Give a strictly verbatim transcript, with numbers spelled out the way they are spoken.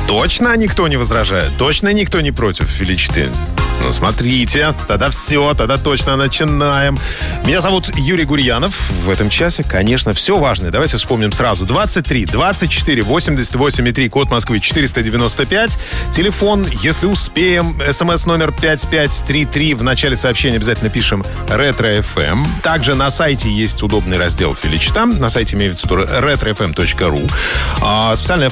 Точно никто не возражает? Точно никто не против Фили-четыре? Ну, смотрите, тогда все, тогда точно начинаем. Меня зовут Юрий Гурьянов. В этом часе, конечно, все важное. Давайте вспомним сразу. двадцать три двадцать четыре восемьдесят восемь три, код Москвы четыреста девяносто пять. Телефон, если успеем, смс номер пять пять три три. В начале сообщения обязательно пишем Ретро эф эм. Также на сайте есть удобный раздел Фили-чета. На сайте имеется ретро эф эм точка ру. А, специальная